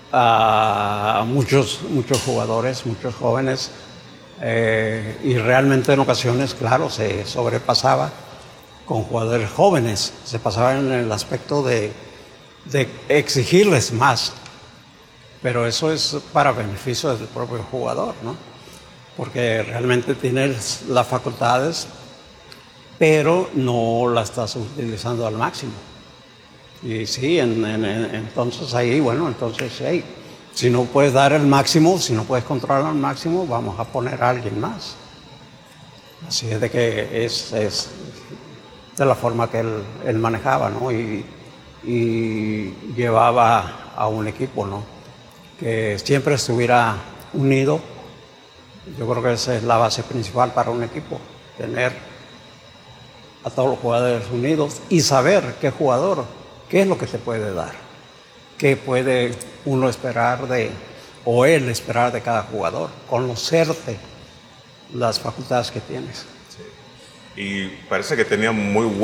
a muchos jugadores, muchos jóvenes, y realmente en ocasiones, claro, se sobrepasaba con jugadores jóvenes, se pasaba en el aspecto de exigirles más, pero eso es para beneficio del propio jugador, ¿no? Porque realmente tienes las facultades, pero no las estás utilizando al máximo. Y sí, entonces ahí, bueno, entonces hey, si no puedes dar el máximo, si no puedes controlar al máximo, vamos a poner a alguien más. Así es de que es de la forma que él manejaba, ¿no? Y llevaba a un equipo, ¿no? Que siempre estuviera unido. Yo creo que esa es la base principal para un equipo, tener a todos los jugadores unidos y saber qué jugador, qué es lo que te puede dar, qué puede uno esperar o él esperar de cada jugador, conocerte las facultades que tienes. Sí. Y parece que tenía muy